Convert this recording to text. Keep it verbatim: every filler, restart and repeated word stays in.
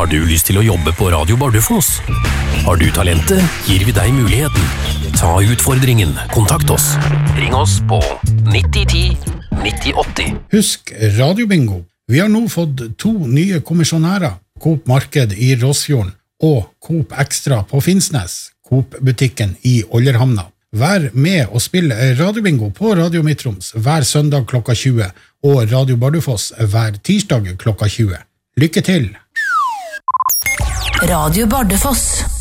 Har du lyst til å jobbe på Radio Bardufoss? Har du talentet, gir vi deg muligheten. Ta utfordringen, kontakt oss. Ring oss på nitti ti nitti åtti. Husk Radiobingo. Vi har nå fått to nye kommisjonærer. Coop Marked i Rossfjorden og Coop Extra på Finnsnes. Coop-butikken i Ollerhamna. Vær med og spill Radiobingo på Radio Midtroms hver søndag klokka tjue og Radio Bardufoss hver tirsdag klokka tjue. Lykke til! Radio Bardufoss.